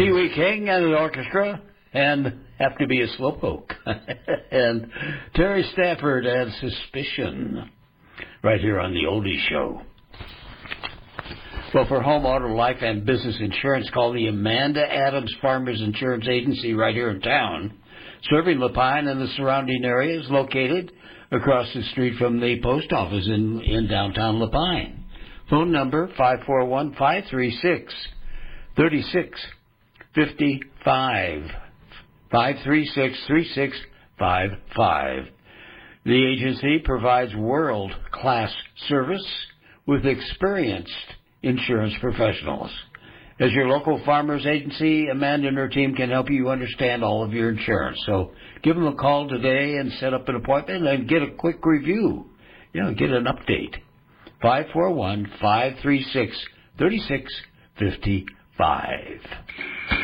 Pee Wee King and the orchestra, and Have to Be a Slowpoke. And Terry Stafford and Suspicion, right here on the Oldie Show. Well, for home, auto, life, and business insurance, call the Amanda Adams Farmers Insurance Agency right here in town, serving Lapine and the surrounding areas, located across the street from the post office in downtown Lapine. Phone number 541-536-3655. 536-3655. The agency provides world-class service with experienced insurance professionals. As your local farmers agency, Amanda and her team can help you understand all of your insurance. So give them a call today and set up an appointment and get a quick review. Get an update. 541-536-3655.